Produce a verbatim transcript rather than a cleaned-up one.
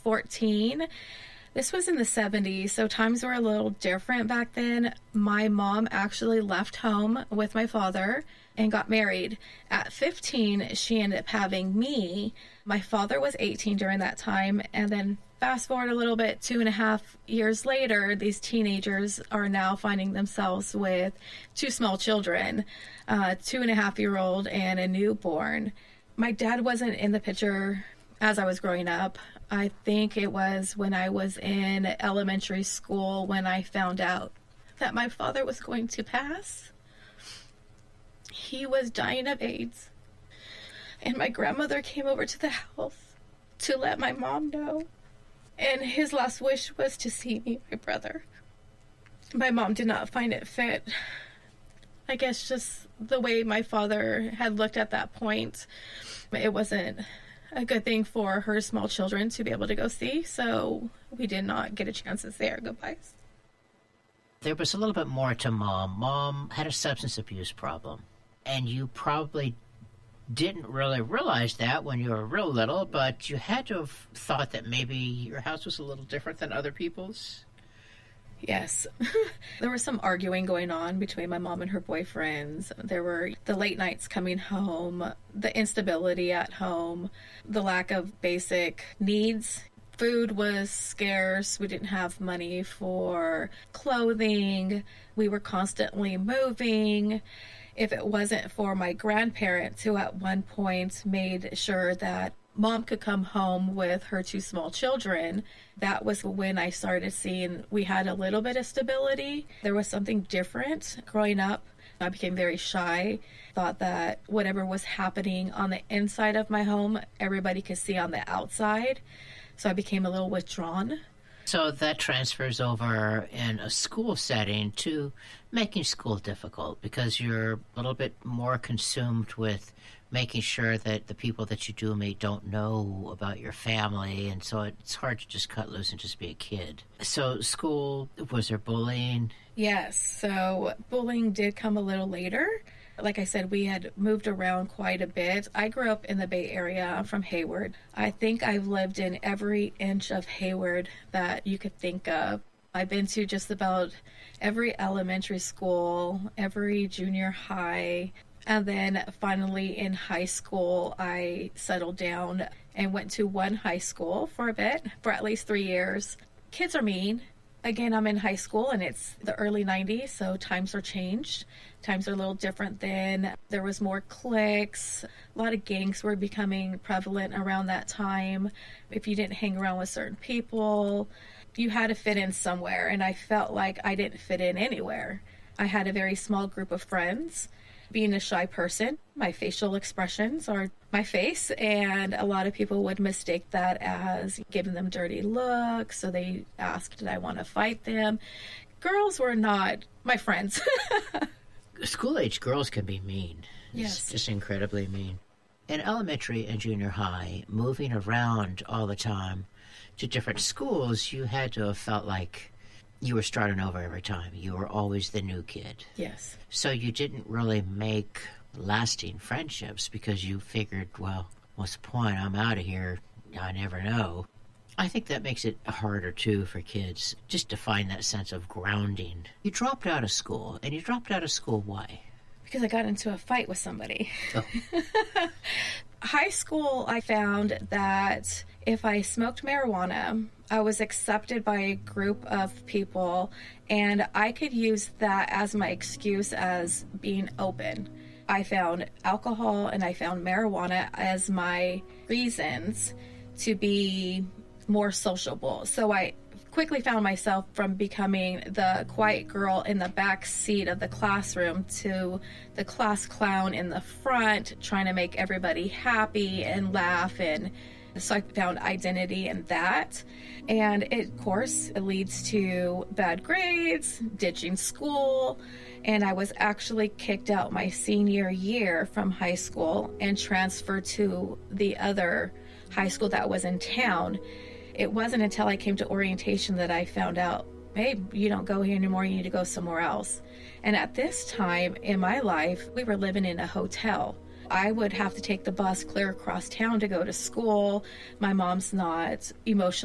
fourteen. This was in the seventies, so times were a little different back then. My mom actually left home with my father and got married. At fifteen, she ended up having me. My father was eighteen during that time, and then fast forward a little bit, two and a half years later, these teenagers are now finding themselves with two small children, a two and a half year old and a newborn. My dad wasn't in the picture as I was growing up. I think it was when I was in elementary school when I found out that my father was going to pass. He was dying of AIDS. And my grandmother came over to the house to let my mom know. And his last wish was to see me, my brother. My mom did not find it fit. I guess just the way my father had looked at that point, it wasn't a good thing for her small children to be able to go see, so we did not get a chance to say our goodbyes. There was a little bit more to Mom. Mom had a substance abuse problem, and you probably didn't really realize that when you were real little, but you had to have thought that maybe your house was a little different than other people's. Yes. There was some arguing going on between my mom and her boyfriends. There were the late nights coming home, the instability at home, the lack of basic needs. Food was scarce. We didn't have money for clothing. We were constantly moving. If it wasn't for my grandparents, who at one point made sure that Mom could come home with her two small children, that was when I started seeing we had a little bit of stability. There was something different. Growing up, I became very shy, thought that whatever was happening on the inside of my home, everybody could see on the outside. So I became a little withdrawn. So that transfers over in a school setting to making school difficult because you're a little bit more consumed with making sure that the people that you do meet don't know about your family, and so it's hard to just cut loose and just be a kid. So school, was there bullying? Yes, so bullying did come a little later. Like I said, we had moved around quite a bit. I grew up in the Bay Area. I'm from Hayward. I think I've lived in every inch of Hayward that you could think of. I've been to just about every elementary school, every junior high, and then finally in high school, I settled down and went to one high school for a bit, for at least three years. Kids are mean. Again, I'm in high school and it's the early nineties, so times are changed. Times are a little different then. There was more cliques. A lot of gangs were becoming prevalent around that time. If you didn't hang around with certain people, you had to fit in somewhere, and I felt like I didn't fit in anywhere. I had a very small group of friends. Being a shy person, my facial expressions are my face, and a lot of people would mistake that as giving them dirty looks, so they asked, did I want to fight them? Girls were not my friends. School-age girls can be mean. Yes. It's just incredibly mean. In elementary and junior high, moving around all the time to different schools, you had to have felt like you were starting over every time. You were always the new kid. Yes. So you didn't really make lasting friendships because you figured, well, what's the point? I'm out of here. I never know. I think that makes it harder, too, for kids, just to find that sense of grounding. You dropped out of school, and you dropped out of school why? Because I got into a fight with somebody. Oh. High school, I found that if I smoked marijuana, I was accepted by a group of people, and I could use that as my excuse as being open. I found alcohol and I found marijuana as my reasons to be more sociable. So I quickly found myself from becoming the quiet girl in the back seat of the classroom to the class clown in the front, trying to make everybody happy and laugh. And so I found identity in that. And it, of course, it leads to bad grades, ditching school. And I was actually kicked out my senior year from high school and transferred to the other high school that was in town. It wasn't until I came to orientation that I found out, hey, you don't go here anymore, you need to go somewhere else. And at this time in my life, we were living in a hotel. I would have to take the bus clear across town to go to school. My mom's not emotionally